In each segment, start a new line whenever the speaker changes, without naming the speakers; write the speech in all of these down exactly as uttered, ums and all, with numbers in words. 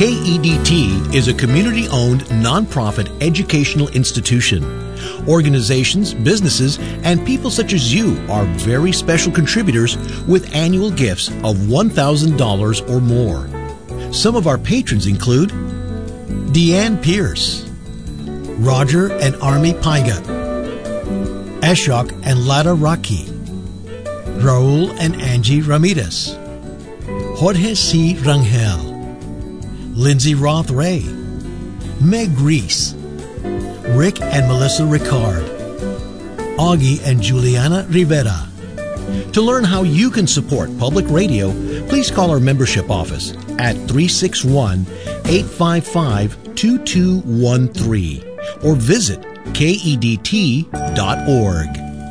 K E D T is a community-owned, nonprofit educational institution. Organizations, businesses, and people such as you are very special contributors with annual gifts of one thousand dollars or more. Some of our patrons include Deanne Pierce, Roger and Army Paiga, Ashok and Lada Raki, Raul and Angie Ramirez, Jorge C. Rangel, Lindsay Roth Ray, Meg Reese, Rick and Melissa Ricard, Augie and Juliana Rivera. To learn how you can support public radio, please call our membership office at three six one, eight five five, two two one three or visit K E D T dot org.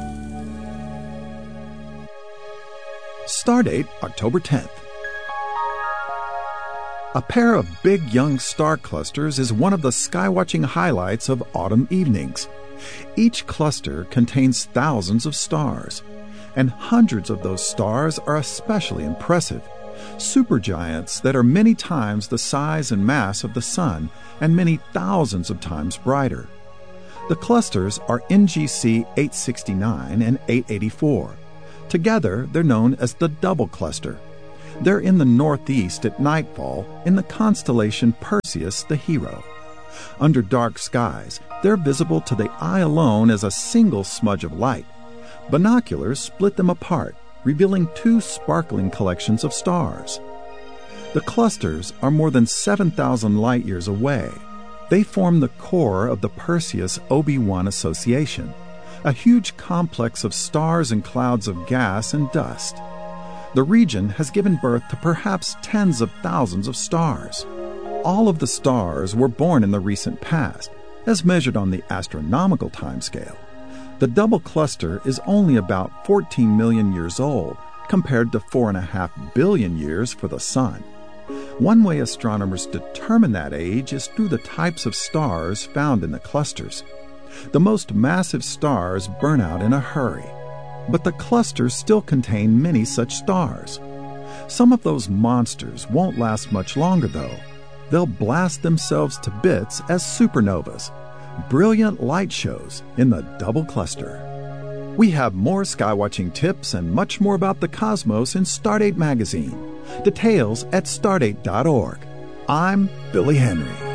Stardate, October tenth. A pair of big young star clusters is one of the skywatching highlights of autumn evenings. Each cluster contains thousands of stars, and hundreds of those stars are especially impressive. Supergiants that are many times the size and mass of the Sun and many thousands of times brighter. The clusters are N G C eight sixty-nine and eight eighty-four. Together, they're known as the double cluster. They're in the northeast at nightfall in the constellation Perseus the Hero. Under dark skies, they're visible to the eye alone as a single smudge of light. Binoculars split them apart, revealing two sparkling collections of stars. The clusters are more than seven thousand light-years away. They form the core of the Perseus-O B one association, a huge complex of stars and clouds of gas and dust. The region has given birth to perhaps tens of thousands of stars. All of the stars were born in the recent past, as measured on the astronomical timescale. The double cluster is only about fourteen million years old, compared to four point five billion years for the Sun. One way astronomers determine that age is through the types of stars found in the clusters. The most massive stars burn out in a hurry, but the clusters still contain many such stars. Some of those monsters won't last much longer, though. They'll blast themselves to bits as supernovas, brilliant light shows in the double cluster. We have more skywatching tips and much more about the cosmos in Stardate magazine. Details at stardate dot org. I'm Billy Henry.